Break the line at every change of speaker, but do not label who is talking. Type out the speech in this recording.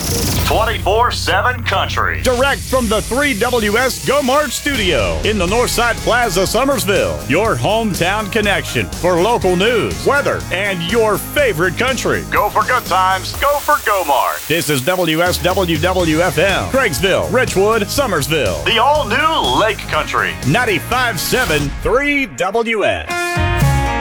24/7 Country.
Direct from the 3WS Go March studio in the Northside Plaza, Summersville. Your hometown connection for local news, weather, and your favorite country.
Go for good times. Go for Go March.
This is WSWWFM, Craigsville, Richwood, Summersville.
The all-new Lake Country.
95.7 3WS.